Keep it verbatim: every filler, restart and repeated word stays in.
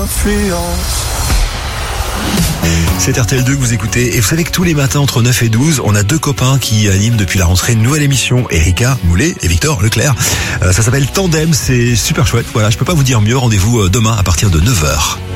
influence. C'est R T L deux que vous écoutez, et vous savez que tous les matins entre neuf et douze, on a deux copains qui animent depuis la rentrée une nouvelle émission, Erika Moulet et Victor Leclerc. Euh, ça s'appelle Tandem, c'est super chouette, voilà, je peux pas vous dire mieux, rendez-vous demain à partir de neuf heures.